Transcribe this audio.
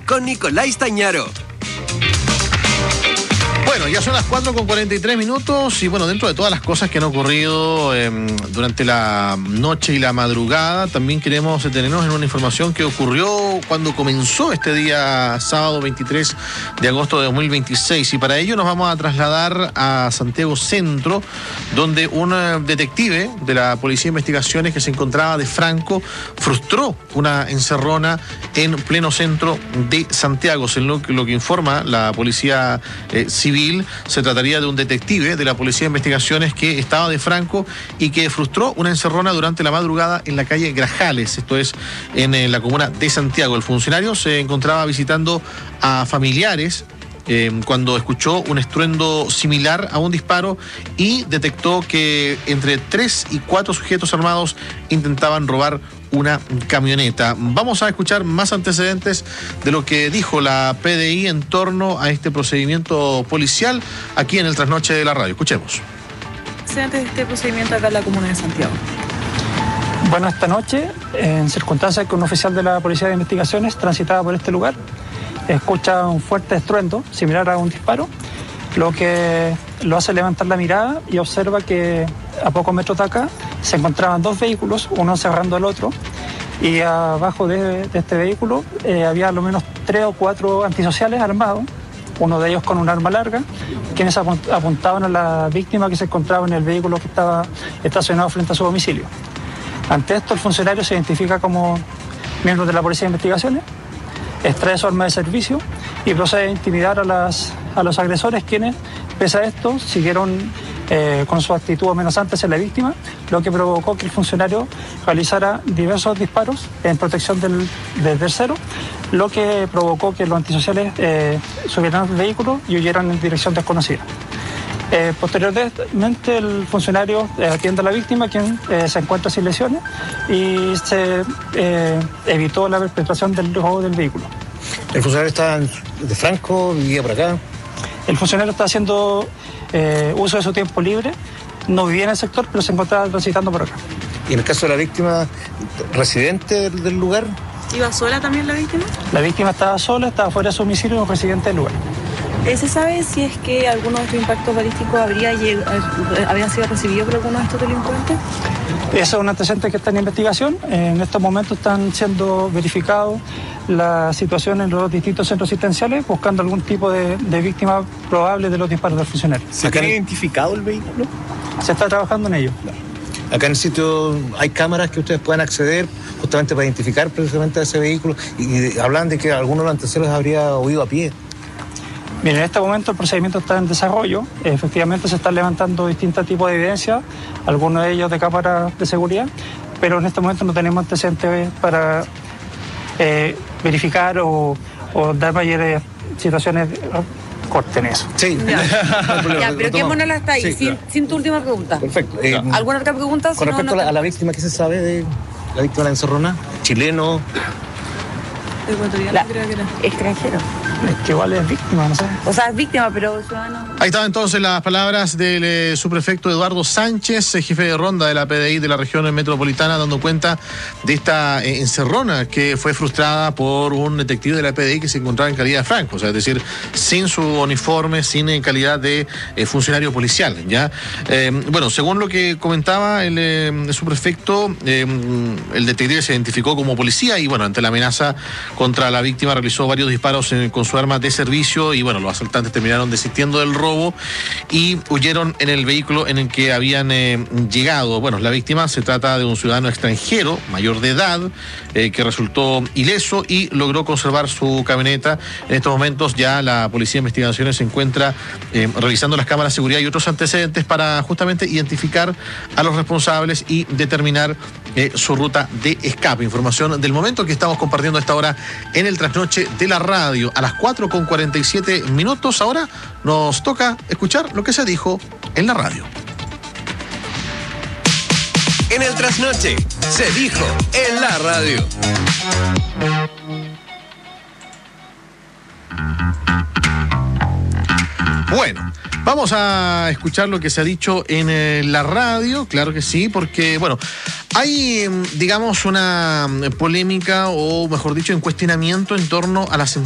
con Nicolás Tañaro. Bueno, ya son las 4:43 y bueno, dentro de todas las cosas que han ocurrido durante la noche y la madrugada, también queremos detenernos en una información que ocurrió cuando comenzó este día sábado 23 de agosto de 2026, y para ello nos vamos a trasladar a Santiago Centro, donde un detective de la Policía de Investigaciones que se encontraba de franco frustró una encerrona en pleno centro de Santiago. Según lo que informa la Policía Civil, se trataría de un detective de la Policía de Investigaciones que estaba de franco y que frustró una encerrona durante la madrugada en la calle Grajales, esto es en la comuna de Santiago. El funcionario se encontraba visitando a familiares cuando escuchó un estruendo similar a un disparo y detectó que entre 3 y 4 sujetos armados intentaban robar una camioneta. Vamos a escuchar más antecedentes de lo que dijo la PDI en torno a este procedimiento policial aquí en el Trasnoche de la Radio. Escuchemos. Antecedentes de este procedimiento acá en la comuna de Santiago. Bueno, esta noche, en circunstancias que un oficial de la Policía de Investigaciones transitaba por este lugar, escucha un fuerte estruendo similar a un disparo, lo que lo hace levantar la mirada y observa que a pocos metros de acá se encontraban dos vehículos, uno cerrando al otro, y abajo de este vehículo había al menos 3 o 4 antisociales armados, uno de ellos con un arma larga, quienes apuntaban a la víctima que se encontraba en el vehículo que estaba estacionado frente a su domicilio. Ante esto, el funcionario se identifica como miembro de la Policía de Investigaciones, extrae su arma de servicio y procede a intimidar a los agresores, quienes, pese a esto, siguieron con su actitud amenazante hacia la víctima, lo que provocó que el funcionario realizara diversos disparos en protección del tercero, lo que provocó que los antisociales subieran al vehículo y huyeran en dirección desconocida. Posteriormente, el funcionario atiende a la víctima, quien se encuentra sin lesiones, y se evitó la perpetración del robo del vehículo. ¿El funcionario está de franco, vivía por acá? El funcionario está haciendo uso de su tiempo libre, no vivía en el sector, pero se encontraba transitando por acá. ¿Y en el caso de la víctima, residente del lugar? ¿Iba sola también la víctima? La víctima estaba sola, estaba fuera de su domicilio, no residente del lugar. ¿Se sabe si es que alguno de estos impactos balísticos habría sido recibido por alguno de estos delincuentes? Eso es un antecedente que está en investigación. En estos momentos están siendo verificados la situación en los distintos centros asistenciales, buscando algún tipo de víctima probable de los disparos del funcionario. ¿Se ha identificado el vehículo? Se está trabajando en ello. Acá en el sitio hay cámaras que ustedes puedan acceder justamente para identificar precisamente a ese vehículo, y hablan de que alguno de los antecedentes habría huido a pie. Bien, en este momento el procedimiento está en desarrollo. Efectivamente se están levantando distintos tipos de evidencia, algunos de ellos de cámaras de seguridad, pero en este momento no tenemos antecedentes para verificar o dar mayores situaciones. Corten eso. Sí. Ya, pero quedémonos hasta ahí, sí, sin tu última pregunta. Perfecto. ¿Alguna otra pregunta? Con respecto a la víctima, ¿qué se sabe de la víctima de la encerrona? ¿Chileno? Ecuatoriano, creo que era. Extranjero. Es que igual es víctima, no sé. O sea, es víctima, pero ciudadano. Ahí estaban entonces las palabras del subprefecto Eduardo Sánchez, jefe de ronda de la PDI de la región metropolitana, dando cuenta de esta encerrona que fue frustrada por un detective de la PDI que se encontraba en calidad de franco, o sea, es decir, sin su uniforme, sin calidad de funcionario policial, ¿ya? Bueno, según lo que comentaba el subprefecto, el detective se identificó como policía y, bueno, ante la amenaza contra la víctima realizó varios disparos con su arma de servicio y, bueno, los asaltantes terminaron desistiendo del robo y huyeron en el vehículo en el que habían llegado. Bueno, la víctima se trata de un ciudadano extranjero, mayor de edad, que resultó ileso y logró conservar su camioneta. En estos momentos ya la Policía de Investigaciones se encuentra revisando las cámaras de seguridad y otros antecedentes para justamente identificar a los responsables y determinar su ruta de escape. Información del momento que estamos compartiendo a esta hora en el Trasnoche de la Radio. A las 4:47. Ahora nos toca escuchar lo que se dijo en la radio. En el Trasnoche se dijo en la radio. Bueno, vamos a escuchar lo que se ha dicho en la radio, claro que sí, porque, bueno, hay, digamos, una polémica, o mejor dicho, un cuestionamiento en torno a las